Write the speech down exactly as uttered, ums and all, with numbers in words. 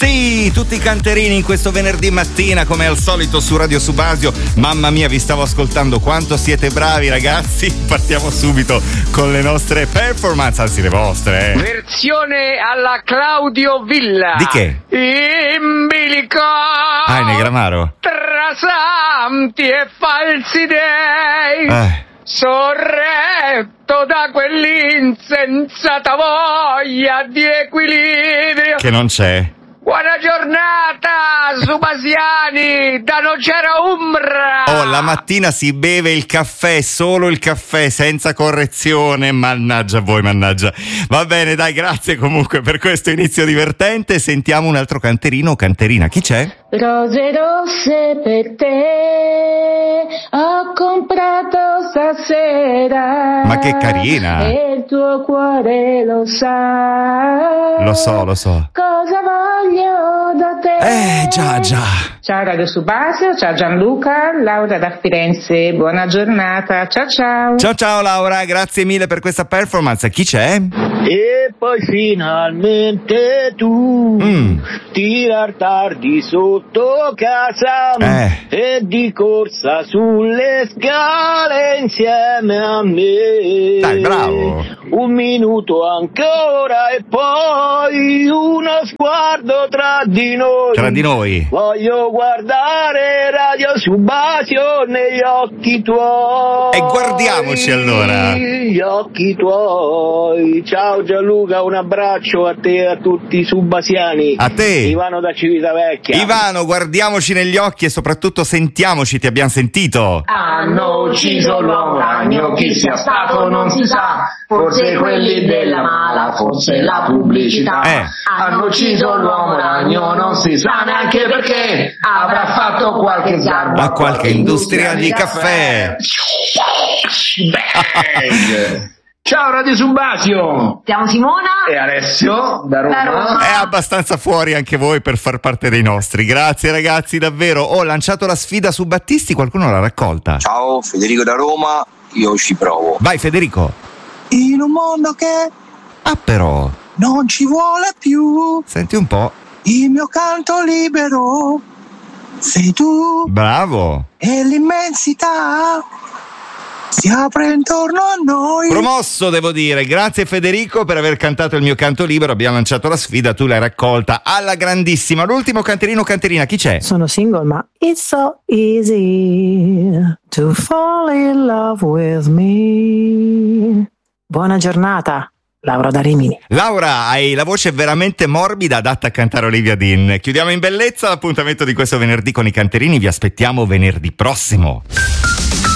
Sì, tutti i canterini in questo venerdì mattina come al solito su Radio Subasio. Mamma mia, vi stavo ascoltando, quanto siete bravi ragazzi. Partiamo subito con le nostre performance, anzi le vostre eh. Versione alla Claudio Villa. Di che? In bilico Ah, in Negramaro. tra santi e falsi dei Eh. Sorretto da quell'insensata voglia di equilibrio. Che non c'è. Buona giornata, subasiani, da Nocera Umbra. Oh, la mattina si beve il caffè, solo il caffè, senza correzione. Mannaggia voi, mannaggia. Va bene, dai, grazie comunque per questo inizio divertente. Sentiamo un altro canterino o canterina. Chi c'è? Rose rosse per te ho comprato stasera. Ma che carina. E il tuo cuore lo sa. Lo so, lo so. Cosa voglio da te? Eh, già, già. Ciao Radio Subasio, ciao Gianluca, Laura da Firenze, buona giornata, ciao ciao. Ciao ciao Laura, grazie mille per questa performance. Chi c'è? E poi finalmente tu Mm. tirar tardi sotto casa Eh. e di corsa sulle scale insieme a me. Dai, bravo. Un minuto ancora e poi uno sguardo tra di noi. Tra di noi. Voglio guardare Radio Subasio negli occhi tuoi. E guardiamoci allora. Gli occhi tuoi. Ciao Gianluca, un abbraccio a te e a tutti i subasiani. A te. Ivano da Civitavecchia. Ivano, guardiamoci negli occhi e soprattutto sentiamoci, ti abbiamo sentito. Hanno ucciso l'uomo ragno, chi sia stato non si sa, forse quelli della mala, forse la pubblicità. Eh. Hanno ucciso l'uomo ragno, non si sa neanche perché, avrà fatto qualche sgarbo A qualche industria di caffè. Ciao Radio Subasio Siamo Simona e Alessio da Roma. Da Roma. È abbastanza fuori anche voi per far parte dei nostri. Grazie ragazzi, davvero. Ho lanciato la sfida su Battisti, qualcuno l'ha raccolta? Ciao, Federico da Roma, io ci provo. Vai Federico. In un mondo che Ah però, non ci vuole più, senti un po'. il mio canto libero sei tu Bravo. e l'immensità si apre intorno a noi. Promosso, devo dire. Grazie Federico per aver cantato il mio canto libero. Abbiamo lanciato la sfida, tu l'hai raccolta alla grandissima. L'ultimo canterino o canterina, chi c'è? Sono single, ma it's so easy to fall in love with me. Buona giornata, Laura da Rimini. Laura, hai la voce veramente morbida, adatta a cantare Olivia Dean. Chiudiamo in bellezza l'appuntamento di questo venerdì con i canterini. Vi aspettiamo venerdì prossimo.